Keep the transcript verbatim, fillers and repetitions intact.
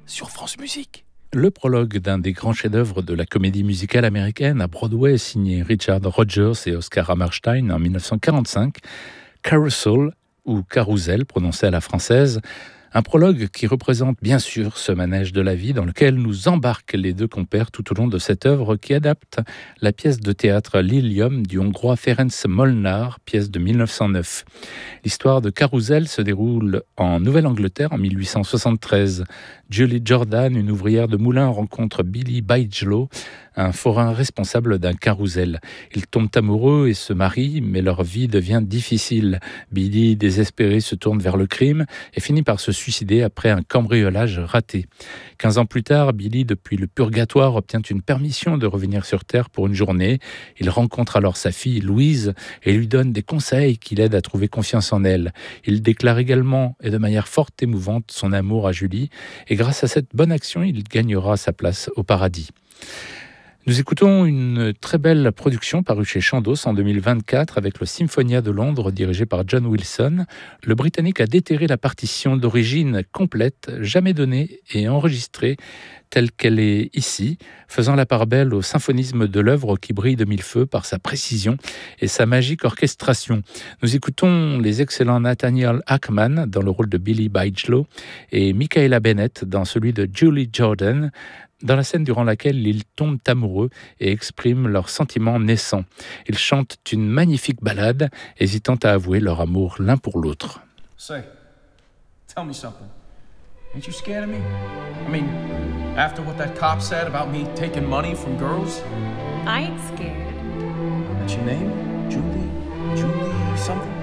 sur France Musique. Le prologue d'un des grands chefs-d'œuvre de la comédie musicale américaine à Broadway, signé Richard Rodgers et Oscar Hammerstein en dix-neuf cent quarante-cinq, Carousel, ou Carousel prononcé à la française, un prologue qui représente bien sûr ce manège de la vie dans lequel nous embarquent les deux compères tout au long de cette œuvre qui adapte la pièce de théâtre Lilium du Hongrois Ferenc Molnár, pièce de dix-neuf cent neuf. L'histoire de Carousel se déroule en Nouvelle-Angleterre en mille huit cent soixante-treize. Julie Jordan, une ouvrière de moulin, rencontre Billy Bidgelow, un forain responsable d'un carrousel. Ils tombent amoureux et se marient, mais leur vie devient difficile. Billy, désespéré, se tourne vers le crime et finit par se suicider après un cambriolage raté. Quinze ans plus tard, Billy, depuis le purgatoire, obtient une permission de revenir sur Terre pour une journée. Il rencontre alors sa fille, Louise, et lui donne des conseils qui l'aident à trouver confiance en elle. Il déclare également, et de manière forte et émouvante, son amour à Julie, et grâce à cette bonne action, il gagnera sa place au paradis. Nous écoutons une très belle production parue chez Chandos en deux mille vingt-quatre avec le Symphonia de Londres dirigé par John Wilson. Le Britannique a déterré la partition d'origine complète, jamais donnée et enregistrée telle qu'elle est ici, faisant la part belle au symphonisme de l'œuvre qui brille de mille feux par sa précision et sa magique orchestration. Nous écoutons les excellents Nathaniel Ackman dans le rôle de Billy Bidgelow et Michaela Bennett dans celui de Julie Jordan, dans la scène durant laquelle ils tombent amoureux et expriment leurs sentiments naissants. Ils chantent une magnifique ballade, hésitant à avouer leur amour l'un pour l'autre. Say, tell me something. Ain't you scared of me? I mean, after what that cop said about me taking money from girls? I ain't scared. What's your name? Julie? Julie something?